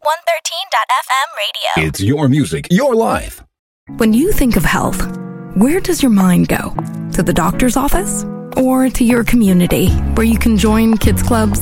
113.FM radio. It's your music, your life. When you think of health, where does your mind go? To the doctor's office? Or to your community, where you can join kids clubs,